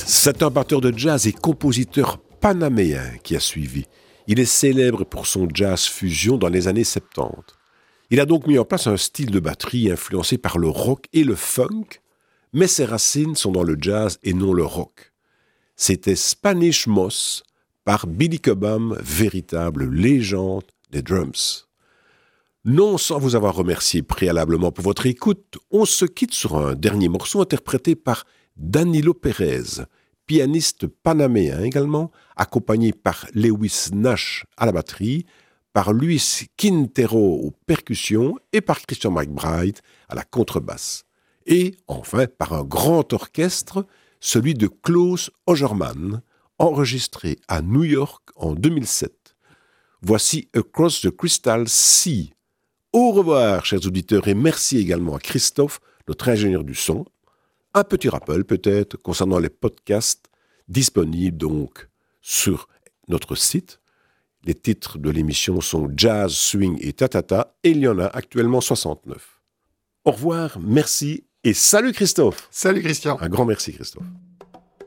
C'est un batteur de jazz et compositeur panaméen qui a suivi. Il est célèbre pour son jazz fusion dans les années 70. Il a donc mis en place un style de batterie influencé par le rock et le funk, mais ses racines sont dans le jazz et non le rock. C'était Spanish Moss par Billy Cobham, véritable légende des drums. Non sans vous avoir remercié préalablement pour votre écoute, on se quitte sur un dernier morceau interprété par Danilo Pérez, pianiste panaméen également, accompagné par Lewis Nash à la batterie, par Luis Quintero aux percussions et par Christian McBride à la contrebasse. Et enfin par un grand orchestre, celui de Klaus Ogerman, enregistré à New York en 2007. Voici Across the Crystal Sea. Au revoir, chers auditeurs, et merci également à Christophe, notre ingénieur du son. Un petit rappel peut-être concernant les podcasts disponibles donc sur notre site. Les titres de l'émission sont Jazz, Swing et Tatata, et il y en a actuellement 69. Au revoir, merci et salut Christophe. Salut Christian. Un grand merci Christophe.